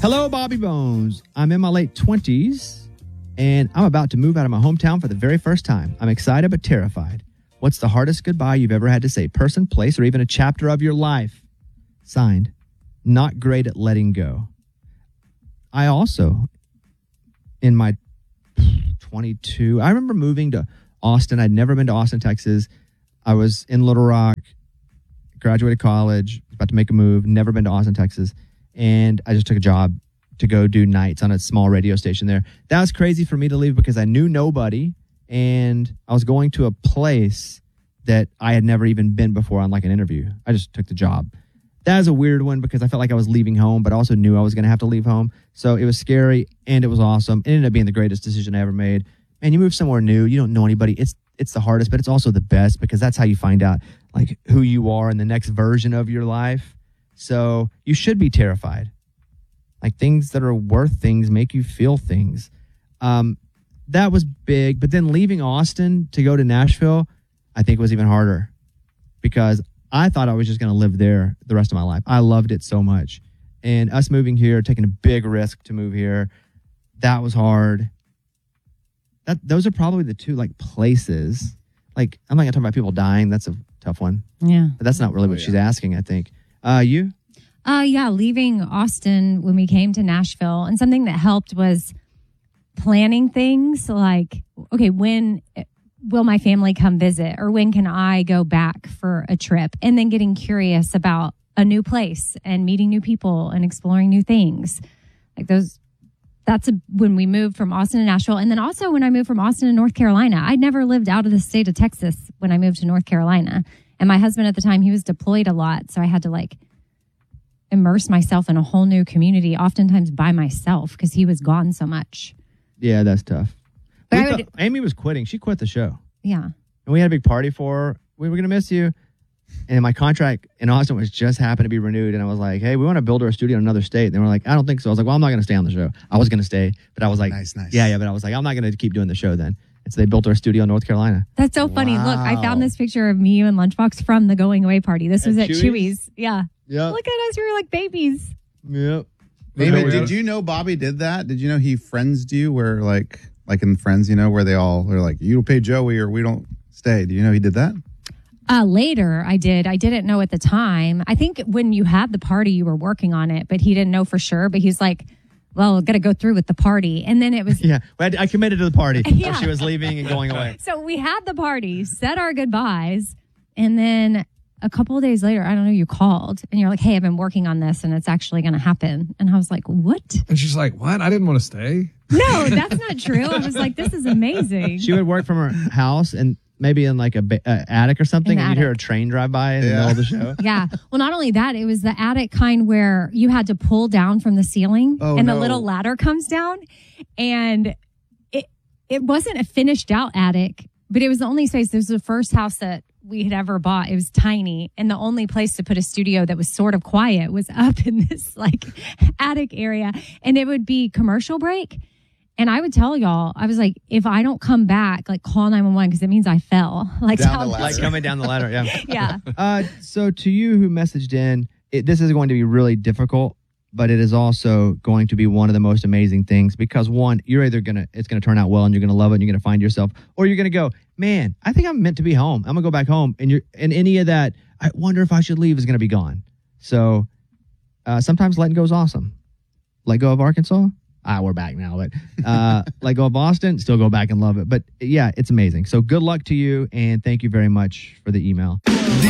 Hello, Bobby Bones. I'm in my late 20s, and I'm about to move out of my hometown for the very first time. I'm excited but terrified. What's the hardest goodbye you've ever had to say? Person, place, or even a chapter of your life? Signed, not great at letting go. I also, in my 22, I remember moving to Austin. I'd never been to Austin, Texas. I was in Little Rock, graduated college, about to make a move, never been to Austin, Texas. And I just took a job to go do nights on a small radio station there. That was crazy for me to leave because I knew nobody, and I was going to a place that I had never even been before on like an interview. I just took the job. That was a weird one because I felt like I was leaving home, but I also knew I was going to have to leave home. So it was scary and it was awesome. It ended up being the greatest decision I ever made. And you move somewhere new, you don't know anybody. It's the hardest, but it's also the best because that's how you find out like who you are in the next version of your life. So you should be terrified. Like things that are worth things make you feel things. That was big. But then leaving Austin to go to Nashville, I think was even harder because I thought I was just going to live there the rest of my life. I loved it so much. And us moving here, taking a big risk to move here, that was hard. Those are probably the two like places. Like I'm not going to talk about people dying. That's a tough one. Yeah. But that's not really what she's asking, I think. You? Yeah, leaving Austin when we came to Nashville. And something that helped was planning things like, okay, when will my family come visit? Or when can I go back for a trip? And then getting curious about a new place and meeting new people and exploring new things. Like those, when we moved from Austin to Nashville. And then also when I moved from Austin to North Carolina, I'd never lived out of the state of Texas when I moved to North Carolina. And my husband at the time, he was deployed a lot. So I had to like immerse myself in a whole new community, oftentimes by myself because he was gone so much. Yeah, that's tough. Amy was quitting. She quit the show. Yeah. And we had a big party for her. We were going to miss you. And my contract in Austin was just happened to be renewed. And I was like, hey, we want to build our studio in another state. And they were like, I don't think so. I was like, well, I'm not going to stay on the show. I was going to stay. But I was like, nice. Yeah. But I was like, I'm not going to keep doing the show then. And so they built our studio in North Carolina. That's so funny. Wow. Look, I found this picture of me, you, and Lunchbox from the going away party. This was at Chewy's. Yeah. Yep. Look at us. We were like babies. Yep. Amy, did you know Bobby did that? Did you know he friendsed you where like in Friends, you know, where they're like, you don't pay Joey or we don't stay. Do you know he did that? Later, I did. I didn't know at the time. I think when you had the party, you were working on it, but he didn't know for sure. But he was like, well, got to go through with the party. And then it was... Yeah, I committed to the party. Yeah. So she was leaving and going away. So we had the party, said our goodbyes, and then a couple of days later, I don't know, you called and you're like, hey, I've been working on this and it's actually going to happen. And I was like, what? And she's like, what? I didn't want to stay. No, that's not true. I was like, this is amazing. She would work from her house and maybe in like a attic or something, and you'd hear a train drive by in the middle of the show. Yeah. Well, not only that, it was the attic kind where you had to pull down from the ceiling the little ladder comes down. And it wasn't a finished out attic, but it was the only space. This was the first house that we had ever bought. It was tiny. And the only place to put a studio that was sort of quiet was up in this like attic area. And it would be commercial break. And I would tell y'all, I was like, if I don't come back, like call 911 because it means I fell. Like, like coming down the ladder. Yeah. Yeah. So to you who messaged in, this is going to be really difficult, but it is also going to be one of the most amazing things because one, you're either it's going to turn out well and you're going to love it and you're going to find yourself, or you're going to go, man, I think I'm meant to be home. I'm going to go back home. And any of that, I wonder if I should leave, is going to be gone. So sometimes letting go is awesome. Let go of Arkansas. We're back now, but let go of Boston, still go back and love it. But yeah, it's amazing. So good luck to you, and thank you very much for the email.